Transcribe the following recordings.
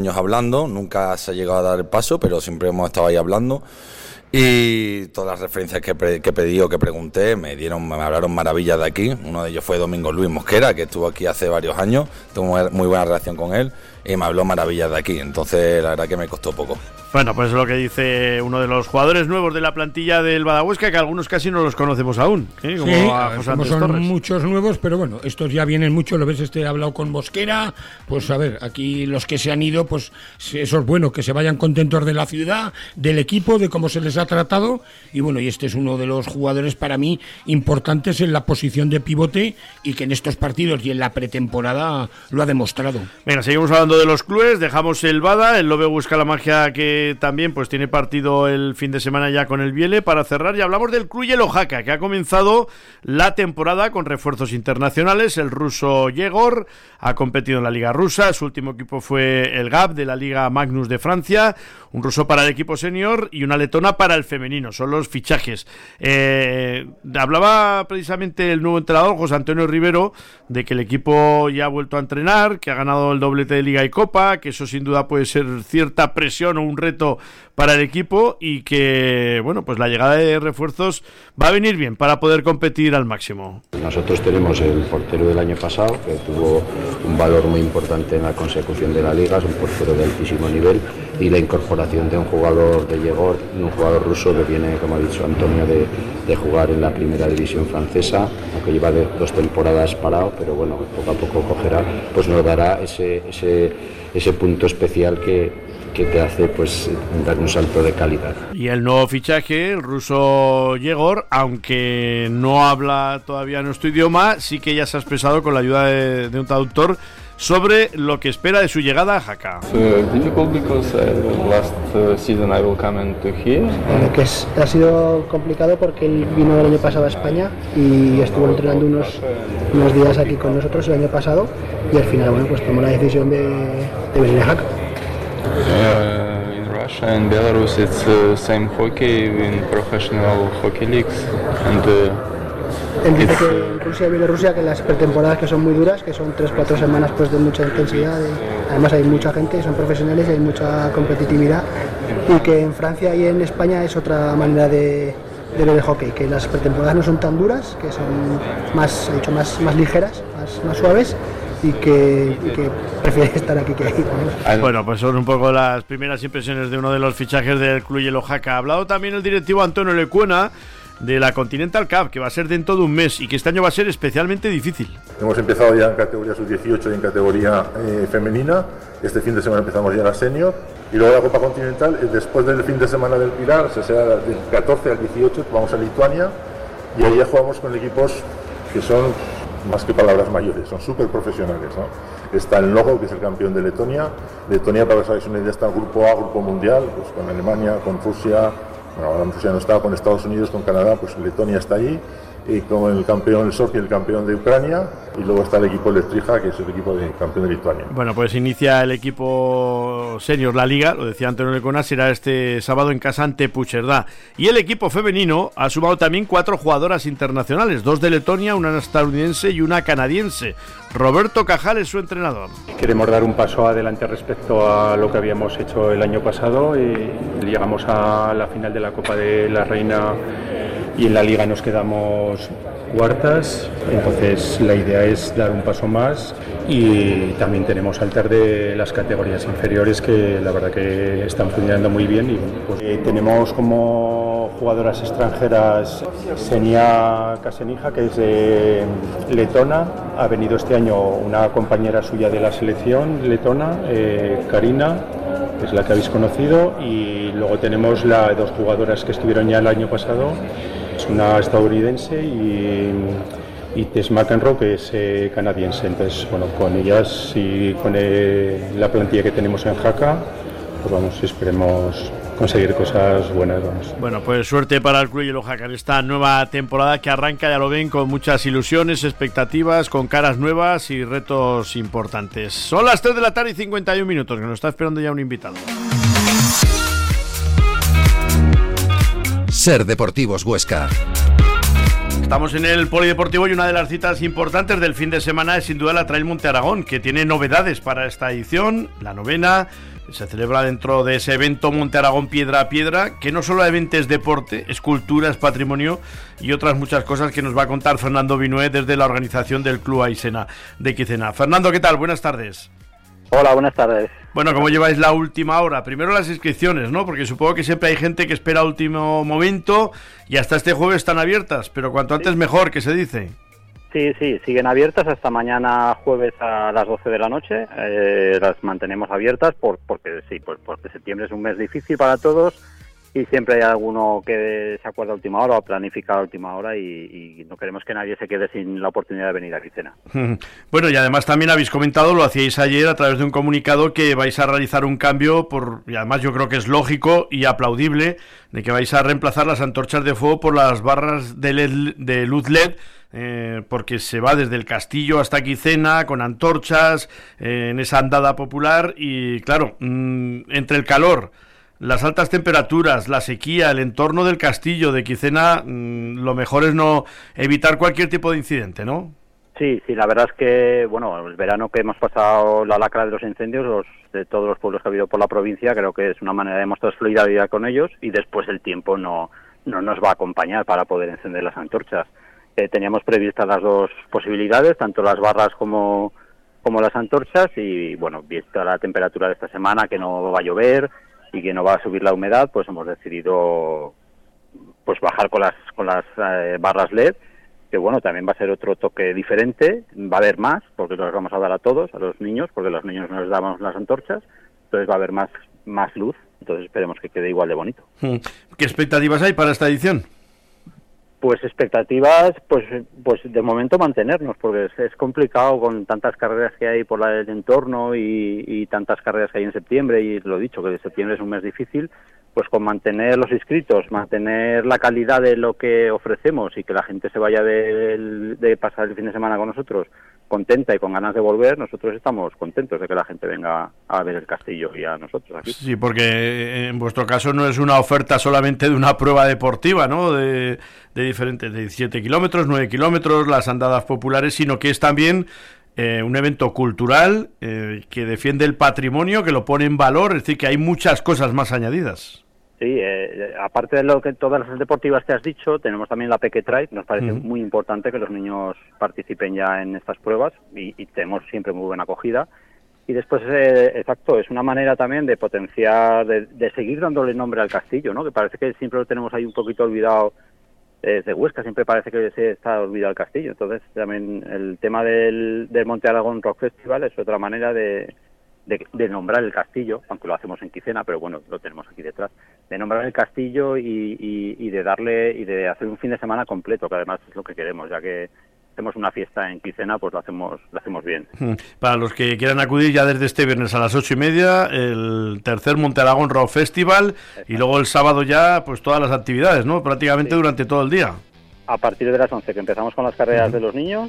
años hablando, nunca se ha llegado a dar el paso, pero siempre hemos estado ahí hablando. Y todas las referencias que pedí o que pregunté me hablaron maravillas de aquí. Uno de ellos fue Domingo Luis Mosquera, que estuvo aquí hace varios años, tengo muy buena relación con él y me habló maravillas de aquí, entonces la verdad que me costó poco. Bueno, pues es lo que dice uno de los jugadores nuevos de la plantilla del Bada Huesca, que algunos casi no los conocemos aún, como sí, a José Andrés son Torres. Muchos nuevos, pero bueno, estos ya vienen muchos, lo ves, he hablado con Mosquera, pues a ver, aquí los que se han ido, pues eso es bueno, que se vayan contentos de la ciudad, del equipo, de cómo se les ha tratado, y bueno, y este es uno de los jugadores para mí importantes en la posición de pivote y que en estos partidos y en la pretemporada lo ha demostrado. Venga, seguimos hablando de los clubes, dejamos el Bada, el Lobe Busca la Magia, que también pues tiene partido el fin de semana ya con el Biele para cerrar, y hablamos del Cruyel Oaxaca, que ha comenzado la temporada con refuerzos internacionales. El ruso Yegor ha competido en la Liga Rusa, su último equipo fue el GAP de la Liga Magnus de Francia, un ruso para el equipo senior y una letona para el femenino, son los fichajes. Hablaba precisamente el nuevo entrenador, José Antonio Rivero, de que el equipo ya ha vuelto a entrenar, que ha ganado el doblete de Liga y Copa, que eso sin duda puede ser cierta presión o un reto para el equipo, y que bueno, pues la llegada de refuerzos va a venir bien para poder competir al máximo. Nosotros tenemos el portero del año pasado, que tuvo un valor muy importante en la consecución de la liga, es un portero de altísimo nivel, y la incorporación de un jugador de Yegor, un jugador ruso que viene, como ha dicho Antonio, de jugar en la primera división francesa, aunque lleva 2 temporadas parado, pero bueno, poco a poco cogerá, pues nos dará ese punto especial que te hace pues dar un salto de calidad. Y el nuevo fichaje, el ruso Yegor, aunque no habla todavía nuestro idioma, sí que ya se ha expresado con la ayuda de un traductor sobre lo que espera de su llegada a Jaca. Ha sido complicado porque él vino el año pasado a España y estuvo entrenando unos días aquí con nosotros el año pasado, y al final bueno, pues tomó la decisión de venir a Jaca. In Russia and Belarus it's same hockey in professional hockey leagues, and él dice que en Rusia y Bielorrusia, que las pretemporadas que son muy duras, que son 3-4 semanas pues de mucha intensidad, además hay mucha gente, son profesionales y hay mucha competitividad, y que en Francia y en España es otra manera de ver el hockey, que las pretemporadas no son tan duras, que son más ligeras, más suaves, y que prefiere estar aquí que ahí. Bueno, pues son un poco las primeras impresiones de uno de los fichajes del Cruyel Oaxaca. Ha hablado también el directivo Antonio Lecuona de la Continental Cup, que va a ser dentro de un mes y que este año va a ser especialmente difícil. Hemos empezado ya en categoría sub-18 y en categoría femenina. Este fin de semana empezamos ya la senior, y luego la Copa Continental, después del fin de semana del Pilar, o sea, será del 14 al 18, vamos a Lituania, y ahí ya jugamos con equipos que son más que palabras mayores, son súper profesionales, ¿no? Está el Logo, que es el campeón de Letonia. Letonia, para que os hagáis una idea, está en grupo A, grupo mundial, pues con Alemania, con Rusia, bueno, ahora Rusia no está, con Estados Unidos, con Canadá, pues Letonia está ahí, y con el campeón, el Sochi, el campeón de Ucrania, y luego está el equipo Lestrija, que es el equipo de campeón de Lituania. Bueno, pues inicia el equipo senior la liga, lo decía Antonio Lecona, será este sábado en casa ante Puigcerdá. Y el equipo femenino ha sumado también 4 jugadoras internacionales, 2 de Letonia, una estadounidense y una canadiense. Roberto Cajal es su entrenador. Queremos dar un paso adelante respecto a lo que habíamos hecho el año pasado, y llegamos a la final de la Copa de la Reina y en la liga nos quedamos cuartas, entonces la idea es dar un paso más, y también tenemos alter de las categorías inferiores que la verdad que están funcionando muy bien, y pues, tenemos como jugadoras extranjeras Senia Kasenija, que es de letona, ha venido este año una compañera suya de la selección letona, Karina, es la que habéis conocido, y luego tenemos 2 jugadoras que estuvieron ya el año pasado, es una estadounidense y Tess McEnroe, que es canadiense. Entonces, bueno, con ellas y con la plantilla que tenemos en Jaca, pues vamos, esperemos conseguir cosas buenas, vamos. Bueno, pues suerte para el Cruyel Oaxaca en esta nueva temporada que arranca, ya lo ven, con muchas ilusiones, expectativas, con caras nuevas y retos importantes. Son las 3 de la tarde y 51 minutos, que nos está esperando ya un invitado. Ser Deportivos Huesca. Estamos en el Polideportivo, y una de las citas importantes del fin de semana es sin duda la Trail Monte Aragón, que tiene novedades para esta edición, la 9ª, Se celebra dentro de ese evento Monte Aragón Piedra a Piedra, que no solamente es deporte, es cultura, es patrimonio y otras muchas cosas que nos va a contar Fernando Vinué desde la organización del Club Aisena de Quicena. Fernando, ¿qué tal? Buenas tardes. Hola, buenas tardes. Bueno, ¿cómo lleváis la última hora? Primero las inscripciones, ¿no? Porque supongo que siempre hay gente que espera último momento y hasta este jueves están abiertas, pero cuanto antes mejor, que se dice. Sí, siguen abiertas hasta mañana jueves a las 12 de la noche. Las mantenemos abiertas porque septiembre es un mes difícil para todos y siempre hay alguno que se acuerda a última hora o planifica a última hora y no queremos que nadie se quede sin la oportunidad de venir a Quicena. Bueno, y además también habéis comentado, lo hacíais ayer a través de un comunicado, que vais a realizar un cambio y además yo creo que es lógico y aplaudible, de que vais a reemplazar las antorchas de fuego por las barras de luz LED, porque se va desde el castillo hasta Quicena con antorchas en esa andada popular y claro, entre el calor, las altas temperaturas, la sequía, el entorno del castillo de Quicena, lo mejor es no evitar cualquier tipo de incidente, ¿no? Sí, la verdad es que, bueno, el verano que hemos pasado la lacra de los incendios, de todos los pueblos que ha habido por la provincia, creo que es una manera de mostrar solidaridad con ellos y después el tiempo no nos va a acompañar para poder encender las antorchas. Teníamos previstas las dos posibilidades, tanto las barras como las antorchas y, bueno, vista la temperatura de esta semana, que no va a llover y que no va a subir la humedad, pues hemos decidido pues bajar con las barras LED, que bueno, también va a ser otro toque diferente, va a haber más, porque los vamos a dar a todos, a los niños, porque los niños no les damos las antorchas, entonces va a haber más luz, entonces esperemos que quede igual de bonito. ¿Qué expectativas hay para esta edición? Pues expectativas, pues de momento mantenernos, porque es complicado con tantas carreras que hay por el entorno y tantas carreras que hay en septiembre, y lo he dicho, que septiembre es un mes difícil, pues con mantener los inscritos, mantener la calidad de lo que ofrecemos y que la gente se vaya de pasar el fin de semana con nosotros contenta y con ganas de volver, nosotros estamos contentos de que la gente venga a ver el castillo y a nosotros aquí. Sí, porque en vuestro caso no es una oferta solamente de una prueba deportiva, ¿no? De diferentes, de 17 kilómetros, 9 kilómetros, las andadas populares, sino que es también un evento cultural que defiende el patrimonio, que lo pone en valor, es decir, que hay muchas cosas más añadidas. Sí, aparte de lo que todas las deportivas que has dicho, tenemos también la Peque Trail. Nos parece muy importante que los niños participen ya en estas pruebas y tenemos siempre muy buena acogida. Y después, exacto, es una manera también de potenciar, de seguir dándole nombre al castillo, ¿no? Que parece que siempre lo tenemos ahí un poquito olvidado. Desde Huesca siempre parece que se está olvidado el castillo. Entonces también el tema del Monte Aragón Rock Festival es otra manera de nombrar el castillo, aunque lo hacemos en Quicena, pero bueno, lo tenemos aquí detrás, de nombrar el castillo y de darle y de hacer un fin de semana completo, que además es lo que queremos, ya que hacemos una fiesta en Quicena, pues lo hacemos bien. Para los que quieran acudir ya desde este viernes a las 8:30, el tercer Monte Aragón Rock Festival. Exacto. Y luego el sábado ya pues todas las actividades, ¿no? Prácticamente durante todo el día. A partir de las 11, que empezamos con las carreras de los niños,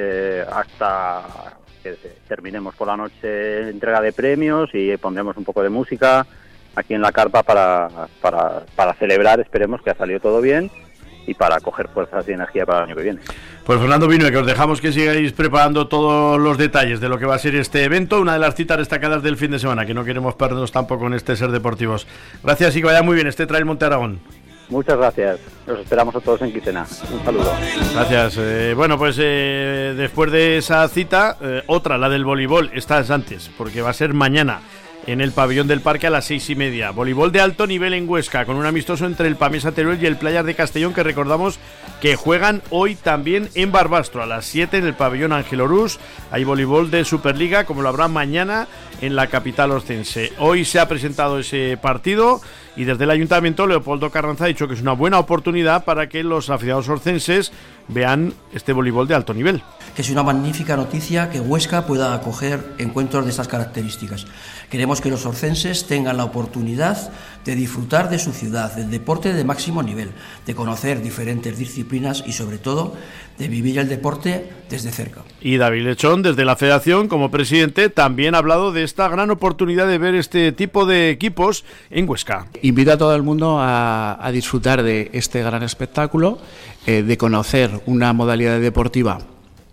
hasta que terminemos por la noche entrega de premios y pondremos un poco de música aquí en la carpa para celebrar, esperemos que ha salido todo bien y para coger fuerzas y energía para el año que viene. Pues Fernando Vinué, que os dejamos que sigáis preparando todos los detalles de lo que va a ser este evento, una de las citas destacadas del fin de semana, que no queremos perdernos tampoco en este Ser Deportivos. Gracias y que vaya muy bien este Trail Monte Aragón. Muchas gracias, los esperamos a todos en Quicena. Un saludo. Gracias. Bueno, pues después de esa cita, otra, la del voleibol, esta es antes, porque va a ser mañana en el pabellón del parque a las 6:30. Voleibol de alto nivel en Huesca, con un amistoso entre el Pamesa Teruel y el Playas de Castellón, que recordamos que juegan hoy también en Barbastro a las 7 en el pabellón Ángel Orús. Hay voleibol de Superliga, como lo habrá mañana en la capital oscense. Hoy se ha presentado ese partido y desde el Ayuntamiento Leopoldo Carranza ha dicho que es una buena oportunidad para que los aficionados oscenses vean este voleibol de alto nivel. Que es una magnífica noticia que Huesca pueda acoger encuentros de estas características. Queremos que los orcenses tengan la oportunidad de disfrutar de su ciudad, del deporte de máximo nivel, de conocer diferentes disciplinas y sobre todo de vivir el deporte desde cerca. Y David Lechón, desde la Federación, como presidente, también ha hablado de esta gran oportunidad de ver este tipo de equipos en Huesca. Invito a todo el mundo a disfrutar de este gran espectáculo, de conocer una modalidad deportiva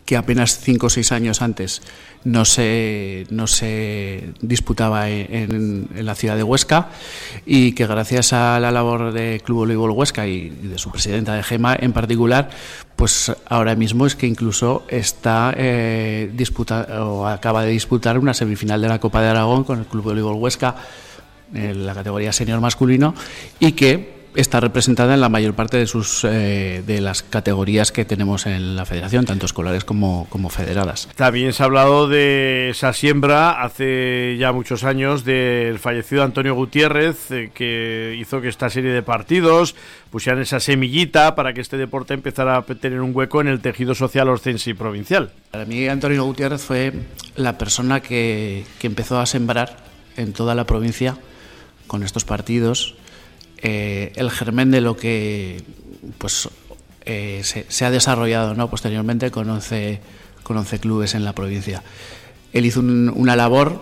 que apenas 5 o 6 años antes no se disputaba en la ciudad de Huesca, y que gracias a la labor de Club Voleibol Huesca y de su presidenta, de Gema en particular, pues ahora mismo es que incluso está acaba de disputar una semifinal de la Copa de Aragón con el Club Voleibol Huesca en la categoría senior masculino, y que está representada en la mayor parte de las categorías que tenemos en la federación, tanto escolares como federadas. También se ha hablado de esa siembra hace ya muchos años del fallecido Antonio Gutiérrez, que hizo que esta serie de partidos pusieran esa semillita para que este deporte empezara a tener un hueco en el tejido social oscense y provincial. Para mí Antonio Gutiérrez fue la persona que empezó a sembrar en toda la provincia con estos partidos el germen de lo que pues se ha desarrollado, ¿no?, posteriormente con 11 clubes en la provincia. Él hizo una labor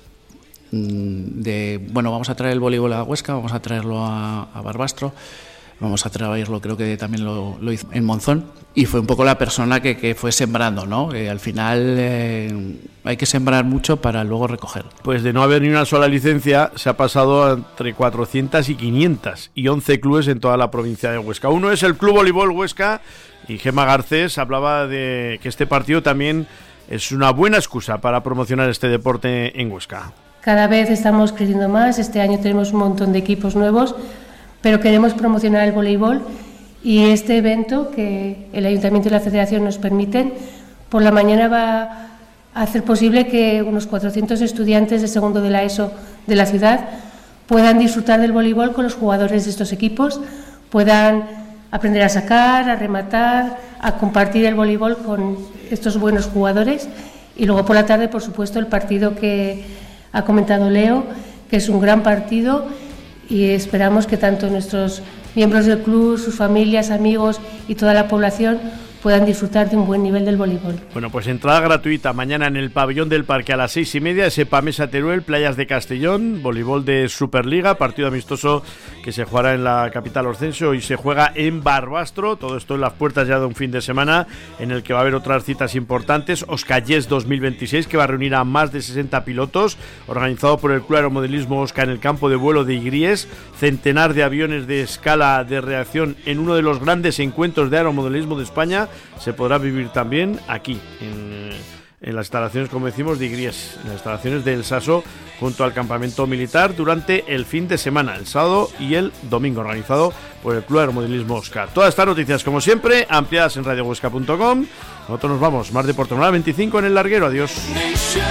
de, bueno, vamos a traer el voleibol a Huesca, vamos a traerlo a Barbastro, vamos a traerlo, creo que también lo hizo en Monzón, y fue un poco la persona que fue sembrando, ¿no? Al final hay que sembrar mucho para luego recoger. Pues de no haber ni una sola licencia se ha pasado entre 400 y 500 y 11 clubes en toda la provincia de Huesca. Uno es el Club Voleibol Huesca, y Gema Garcés hablaba de que este partido también es una buena excusa para promocionar este deporte en Huesca. Cada vez estamos creciendo más, este año tenemos un montón de equipos nuevos, pero queremos promocionar el voleibol, y este evento que el Ayuntamiento y la Federación nos permiten, por la mañana va a hacer posible que unos 400 estudiantes de segundo de la ESO de la ciudad puedan disfrutar del voleibol con los jugadores de estos equipos, puedan aprender a sacar, a rematar, a compartir el voleibol con estos buenos jugadores. Y luego por la tarde, por supuesto, el partido que ha comentado Leo, que es un gran partido, y esperamos que tanto nuestros miembros del club, sus familias, amigos y toda la población puedan disfrutar de un buen nivel del voleibol. Bueno, pues entrada gratuita mañana en el pabellón del Parque a las 6:30, ese Pamesa Teruel, Playas de Castellón, voleibol de Superliga, partido amistoso que se jugará en la capital oscense y se juega en Barbastro. Todo esto en las puertas ya de un fin de semana en el que va a haber otras citas importantes. Oscayés 2026, que va a reunir a más de 60 pilotos, organizado por el Club Aeromodelismo Osca en el campo de vuelo de Igries. Centenar de aviones de escala de reacción en uno de los grandes encuentros de aeromodelismo de España se podrá vivir también aquí, en las instalaciones, como decimos, de Igries, en las instalaciones del Saso, junto al campamento militar, durante el fin de semana, el sábado y el domingo, organizado por el Club Aeromodelismo Oscar. Todas estas noticias, como siempre, ampliadas en radiohuesca.com. Nosotros nos vamos, más Deporte 25 en el larguero. Adiós.